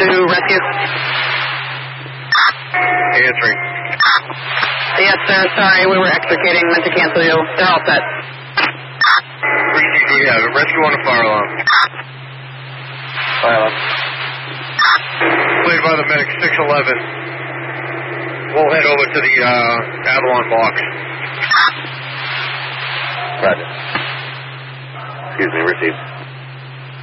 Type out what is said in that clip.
rescue. Answering. Yes, sir. Sorry, we were extricating. Meant to cancel you. They're all set. We have rescue on a fire alarm. Fire alarm. Played by the medic 611. We'll head over to the Avalon box. Roger. Excuse me, received.